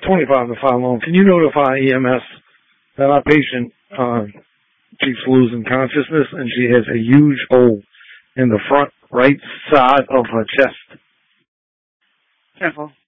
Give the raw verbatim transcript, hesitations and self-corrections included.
twenty-five to five long. Can you notify E M S that our patient uh, keeps losing consciousness and she has a huge hole in the front right side of her chest? Careful.